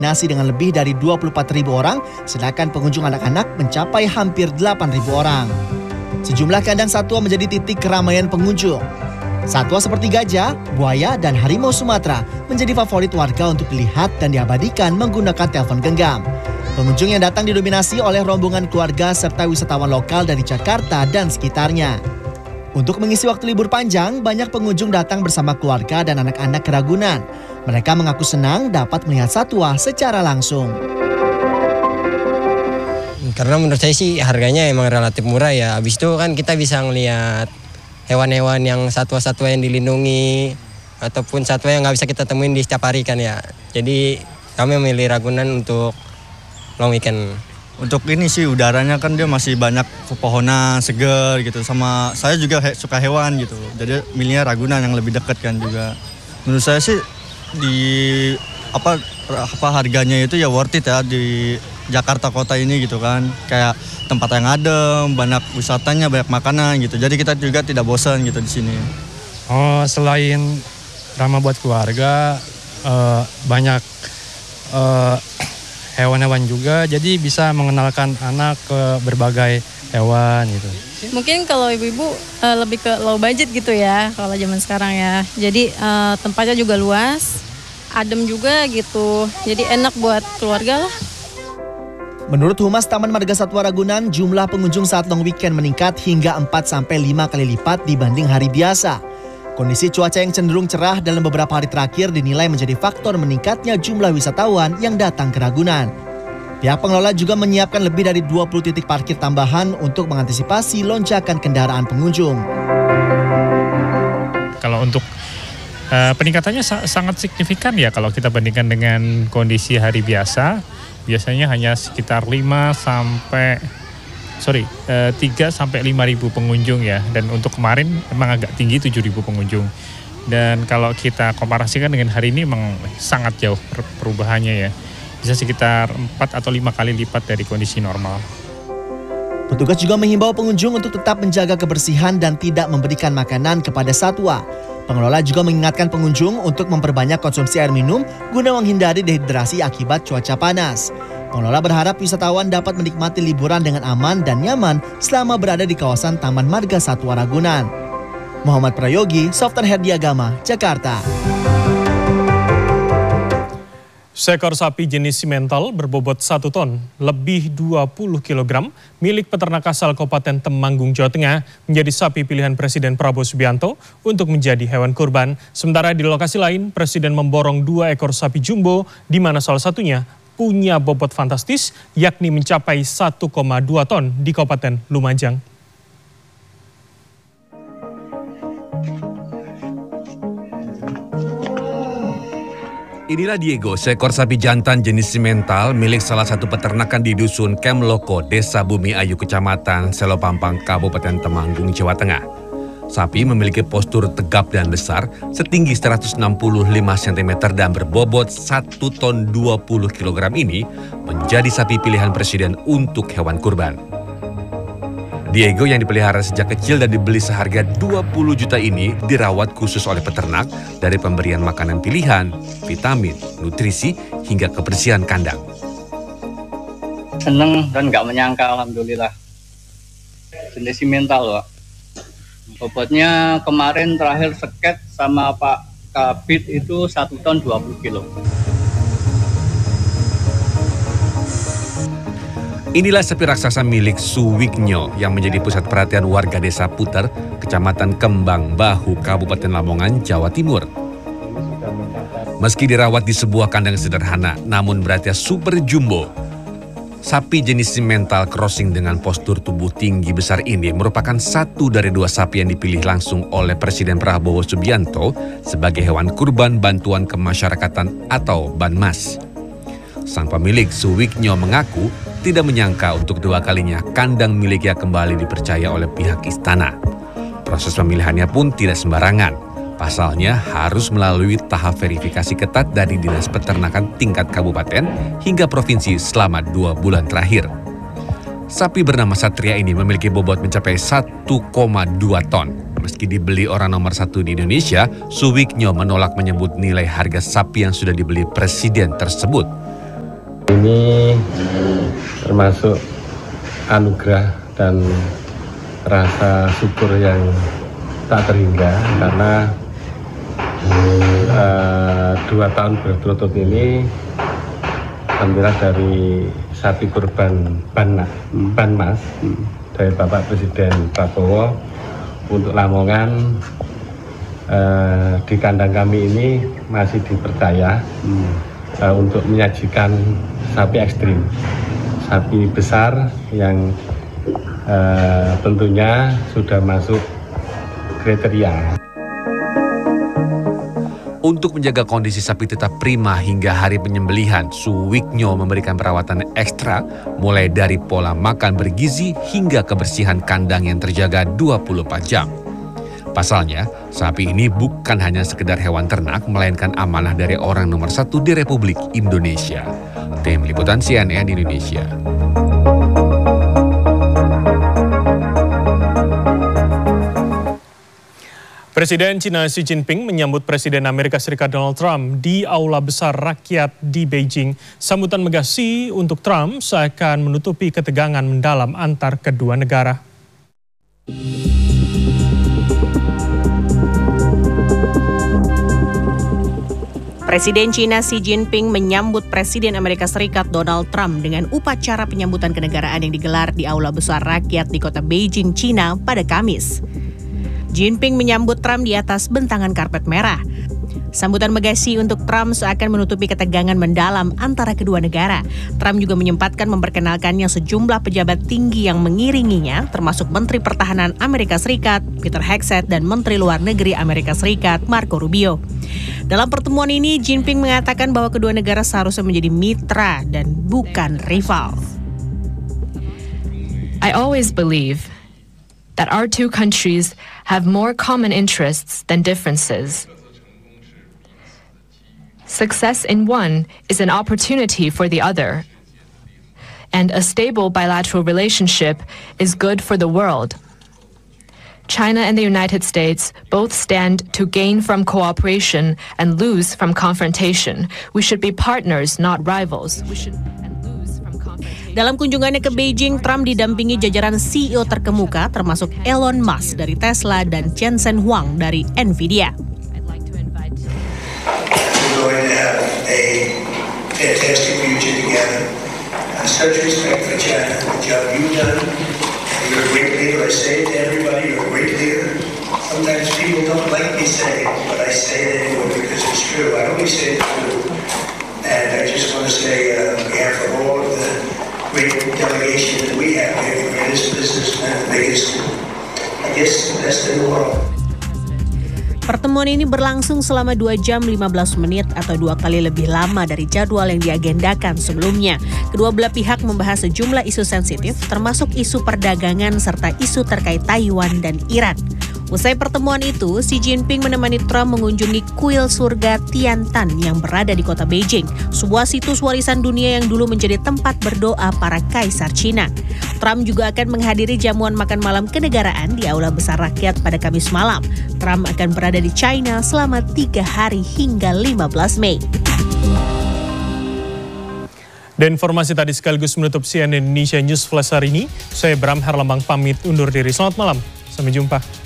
Nasi dengan lebih dari 24.000 orang, sedangkan pengunjung anak-anak mencapai hampir 8.000 orang. Sejumlah kandang satwa menjadi titik keramaian pengunjung. Satwa seperti gajah, buaya, dan harimau Sumatera menjadi favorit warga untuk dilihat dan diabadikan menggunakan telepon genggam. Pengunjung yang datang didominasi oleh rombongan keluarga serta wisatawan lokal dari Jakarta dan sekitarnya. Untuk mengisi waktu libur panjang, banyak pengunjung datang bersama keluarga dan anak-anak ke Ragunan. Mereka mengaku senang dapat melihat satwa secara langsung. Karena menurut saya sih harganya emang relatif murah ya. Habis itu kan kita bisa ngelihat hewan-hewan yang satwa-satwa yang dilindungi ataupun satwa yang nggak bisa kita temuin di setiap hari kan ya. Jadi kami memilih Ragunan untuk long weekend. Untuk ini sih udaranya kan dia masih banyak pepohonan, seger gitu. Sama saya juga suka hewan gitu. Jadi milihnya Ragunan yang lebih dekat kan juga. Menurut saya sih di harganya itu ya worth it ya di Jakarta kota ini gitu kan. Kayak tempat yang adem, banyak wisatanya, banyak makanan gitu. Jadi kita juga tidak bosan gitu di sini. Oh, selain ramah buat keluarga, banyak hewan-hewan juga, jadi bisa mengenalkan anak ke berbagai hewan gitu. Mungkin kalau ibu-ibu lebih ke low budget gitu ya kalau zaman sekarang ya. Jadi tempatnya juga luas, adem juga gitu. Jadi enak buat keluarga lah. Menurut Humas Taman Marga Satwa Ragunan, jumlah pengunjung saat long weekend meningkat hingga 4-5 kali lipat dibanding hari biasa. Kondisi cuaca yang cenderung cerah dalam beberapa hari terakhir dinilai menjadi faktor meningkatnya jumlah wisatawan yang datang ke Ragunan. Pihak pengelola juga menyiapkan lebih dari 20 titik parkir tambahan untuk mengantisipasi lonjakan kendaraan pengunjung. Kalau untuk peningkatannya sangat signifikan ya kalau kita bandingkan dengan kondisi hari biasa. Biasanya hanya sekitar 3 sampai 5.000 pengunjung ya. Dan untuk kemarin memang agak tinggi 7.000 pengunjung. Dan kalau kita komparasikan dengan hari ini memang sangat jauh perubahannya ya. Bisa sekitar 4 atau 5 kali lipat dari kondisi normal. Petugas juga menghimbau pengunjung untuk tetap menjaga kebersihan dan tidak memberikan makanan kepada satwa. Pengelola juga mengingatkan pengunjung untuk memperbanyak konsumsi air minum guna menghindari dehidrasi akibat cuaca panas. Pengelola berharap wisatawan dapat menikmati liburan dengan aman dan nyaman selama berada di kawasan Taman Marga Satwa Ragunan. Muhammad Prayogi, Softan Herdiagama, Jakarta. Seekor sapi jenis simental berbobot 1 ton, lebih 20 kg, milik peternak asal Kabupaten Temanggung, Jawa Tengah, menjadi sapi pilihan Presiden Prabowo Subianto untuk menjadi hewan kurban. Sementara di lokasi lain, Presiden memborong 2 ekor sapi jumbo, di mana salah satunya punya bobot fantastis, yakni mencapai 1,2 ton di Kabupaten Lumajang. Inilah Diego, seekor sapi jantan jenis simental milik salah satu peternakan di Dusun Kemloko, Desa Bumi Ayu, Kecamatan Selopampang, Kabupaten Temanggung, Jawa Tengah. Sapi memiliki postur tegap dan besar, setinggi 165 cm dan berbobot 1 ton 20 kg ini menjadi sapi pilihan Presiden untuk hewan kurban. Diego yang dipelihara sejak kecil dan dibeli seharga 20 juta ini dirawat khusus oleh peternak dari pemberian makanan pilihan, vitamin, nutrisi, hingga kebersihan kandang. Seneng dan nggak menyangka, alhamdulillah. Jenis simental, Pak. Bobotnya kemarin terakhir seket sama Pak Kabit itu 1 ton 20 kilo. Inilah sapi raksasa milik Suwiknyo yang menjadi pusat perhatian warga Desa Puter, Kecamatan Kembang Bahu, Kabupaten Lamongan, Jawa Timur. Meski dirawat di sebuah kandang sederhana, namun beratnya super jumbo, sapi jenis simental crossing dengan postur tubuh tinggi besar ini merupakan satu dari 2 sapi yang dipilih langsung oleh Presiden Prabowo Subianto sebagai hewan kurban bantuan kemasyarakatan atau Banmas. Sang pemilik Suwiknyo mengaku tidak menyangka untuk 2 kalinya kandang miliknya kembali dipercaya oleh pihak istana. Proses pemilihannya pun tidak sembarangan. Pasalnya harus melalui tahap verifikasi ketat dari Dinas Peternakan tingkat kabupaten hingga provinsi selama 2 bulan terakhir. Sapi bernama Satria ini memiliki bobot mencapai 1,2 ton. Meski dibeli orang nomor 1 di Indonesia, Suwiknyo menolak menyebut nilai harga sapi yang sudah dibeli Presiden tersebut. Ini termasuk anugerah dan rasa syukur yang tak terhingga karena 2 tahun berturut-turut ini alhamdulillah dari sapi kurban Banmas dari Bapak Presiden Prabowo untuk Lamongan di kandang kami ini masih dipercaya untuk menyajikan sapi ekstrim, sapi besar yang tentunya sudah masuk kriteria. Untuk menjaga kondisi sapi tetap prima hingga hari penyembelihan, Suwiknyo memberikan perawatan ekstra mulai dari pola makan bergizi hingga kebersihan kandang yang terjaga 24 jam. Pasalnya, sapi ini bukan hanya sekedar hewan ternak, melainkan amanah dari orang nomor 1 di Republik Indonesia. Tim Liputan CNN Indonesia. Presiden China Xi Jinping menyambut Presiden Amerika Serikat Donald Trump di Aula Besar Rakyat di Beijing. Sambutan megah Xi untuk Trump seakan menutupi ketegangan mendalam antar kedua negara. Presiden China Xi Jinping menyambut Presiden Amerika Serikat Donald Trump dengan upacara penyambutan kenegaraan yang digelar di Aula Besar Rakyat di kota Beijing, China pada Kamis. Jinping menyambut Trump di atas bentangan karpet merah. Sambutan megah Xi untuk Trump seakan menutupi ketegangan mendalam antara kedua negara. Trump juga menyempatkan memperkenalkannya sejumlah pejabat tinggi yang mengiringinya, termasuk Menteri Pertahanan Amerika Serikat, Peter Hegseth, dan Menteri Luar Negeri Amerika Serikat, Marco Rubio. Dalam pertemuan ini, Jinping mengatakan bahwa kedua negara seharusnya menjadi mitra dan bukan rival. I always believe that our two countries have more common interests than differences. Success in one is an opportunity for the other, and a stable bilateral relationship is good for the world. China and the United States both stand to gain from cooperation and lose from confrontation. We should be partners, not rivals. Dalam kunjungannya ke Beijing, Trump didampingi jajaran CEO terkemuka termasuk Elon Musk dari Tesla dan Jensen Huang dari Nvidia. We're going to have a fantastic future together. Such respect for China, the job you've done. You're a great leader. I say it to everybody, you're a great leader. Sometimes people don't like me saying it, but I say it anyway because it's true. I always say it's true. And I just want to say on behalf of all of the great delegation that we have here, the greatest businessman, the biggest, I guess the best in the world. Pertemuan ini berlangsung selama 2 jam 15 menit atau 2 kali lebih lama dari jadwal yang diagendakan sebelumnya. Kedua belah pihak membahas sejumlah isu sensitif termasuk isu perdagangan serta isu terkait Taiwan dan Iran. Usai pertemuan itu, Xi Jinping menemani Trump mengunjungi kuil surga Tiantan yang berada di kota Beijing, sebuah situs warisan dunia yang dulu menjadi tempat berdoa para kaisar Cina. Trump juga akan menghadiri jamuan makan malam kenegaraan di Aula Besar Rakyat pada Kamis malam. Trump akan berada di China selama 3 hari hingga 15 Mei. Dan informasi tadi sekaligus menutup CNN Indonesia News Flash hari ini. Saya Bram Herlambang pamit undur diri. Selamat malam, sampai jumpa.